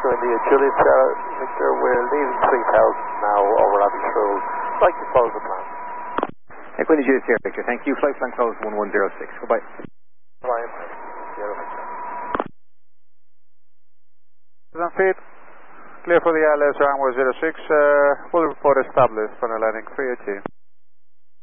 Oscar India, Juliet Sarah, Victor, we're leaving 3000 now over Abbey Road. I'd like to follow the plan. Equity Juliet Sierra Victor, thank you. Flight plan close 1106. Goodbye. Bye. Feed. Clear for the ILS runway 06. Full report established for the landing 380.